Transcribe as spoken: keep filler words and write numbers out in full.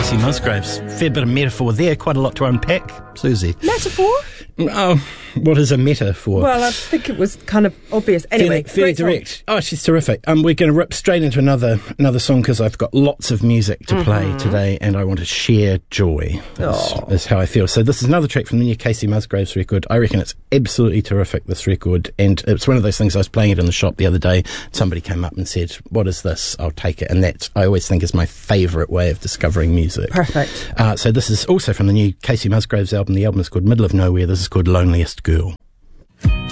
Casey Musgraves. Fair bit of metaphor there, quite a lot to unpack, Susie. Metaphor? Oh, what is a metaphor? Well, I think it was kind of obvious. Anyway, fairly, fairly direct. Song. Oh, she's terrific. Um, we're going to rip straight into another another song because I've got lots of music to mm-hmm. play today, and I want to share joy. Is, is how I feel. So this is another track from the new Casey Musgraves record. I reckon it's absolutely terrific, this record, and it's one of those things. I was playing it in the shop the other day. Somebody came up and said, "What is this? I'll take it." And that I always think is my favourite way of discovering music. Perfect. Uh, so this is also from the new Casey Musgraves album. The album is called Middle of Nowhere. This is called Loneliest Girl.